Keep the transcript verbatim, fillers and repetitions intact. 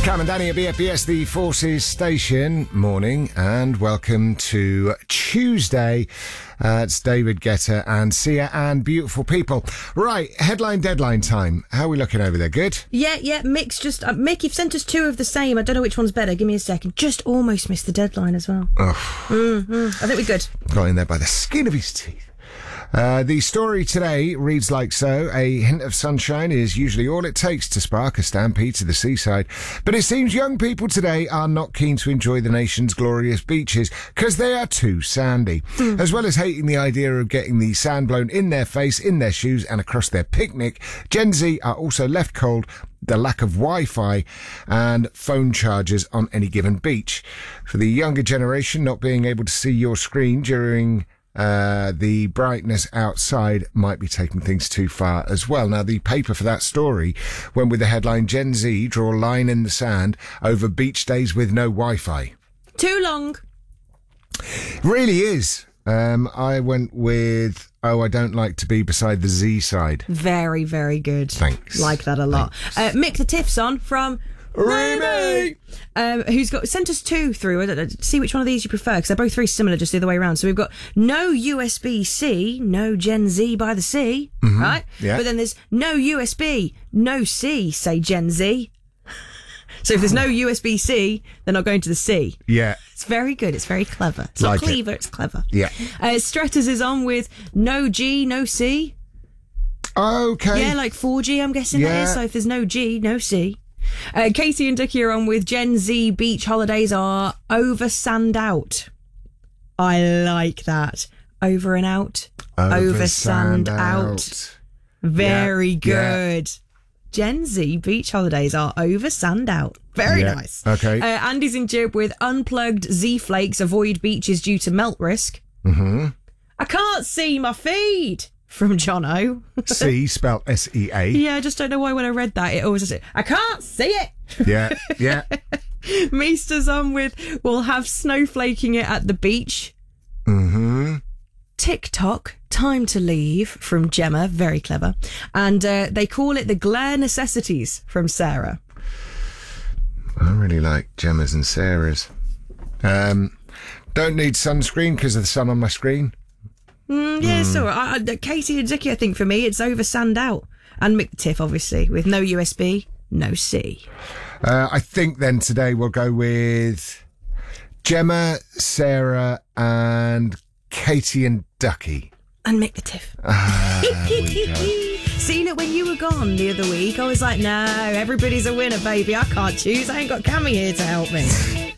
Cam and Danny at B F B S, the Forces Station. Morning and welcome to Tuesday. Uh, it's David Guetta and Sia and beautiful people. Right, headline deadline time. How are we looking over there? Good? Yeah, yeah, Mick's just... Uh, Mick, you've sent us two of the same. I don't know which one's better. Give me a second. Just almost missed the deadline as well. Oh. Mm-hmm. I think we're good. Got in there by the skin of his teeth. Uh, the story today reads like so. A hint of sunshine is usually all it takes to spark a stampede to the seaside. But it seems young people today are not keen to enjoy the nation's glorious beaches because they are too sandy. Mm. As well as hating the idea of getting the sand blown in their face, in their shoes and across their picnic, Gen Z are also left cold the lack of Wi-Fi and phone chargers on any given beach. For the younger generation, not being able to see your screen during... Uh, the brightness outside might be taking things too far as well. Now, the paper for that story went with the headline, Gen Z draw a line in the sand over beach days with no Wi-Fi. Too long. Really is. Um, I went with, oh, I don't like to be beside the Z side. Very, very good. Thanks. Like that a lot. Uh, Mick the Tiff's on from... Remy! Um, who's got sent us two through. I don't know, see which one of these you prefer, because they're both very similar, just the other way around. So we've got no U S B C, no Gen Z by the sea, mm-hmm. right? Yeah. But then there's no U S B, no C, say Gen Z. So if there's no U S B C, they're not going to the sea. Yeah. It's very good. It's very clever. It's like not clever, it. It's clever. Yeah. Uh, Stretters is on with no G, no C. Okay. Yeah, like four G, I'm guessing yeah. that is. So if there's no G, no C. Uh, Katie and Dickie are on with Gen Z beach holidays are over sand out. I like that. Over and out. Over, over sand, sand out. out. Very yeah. good. Yeah. Gen Z beach holidays are over sand out. Very yeah. nice. Okay. Uh, Andy's in Jib with unplugged Z flakes avoid beaches due to melt risk. Mm-hmm. I can't see my feed. From Jono. C, spelled S E A. Yeah, I just don't know why when I read that, it always just, I can't see it. Yeah, yeah. Meester's on with, we'll have snowflaking it at the beach. Mm-hmm. TikTok, time to leave, from Gemma, very clever. And uh, they call it the glare necessities, from Sarah. I really like Gemma's and Sarah's. Um, don't need sunscreen because of the sun on my screen. Mm, yeah, mm. so I, I, Katie and Dickie, I think for me, it's over sand out. And Mick the Tiff, obviously, with no U S B, no C. Uh, I think then today we'll go with Gemma, Sarah, and Katie and Ducky. And Mick the Tiff. Ah, Seen it when you were gone the other week. I was like, no, everybody's a winner, baby. I can't choose. I ain't got Cammy here to help me.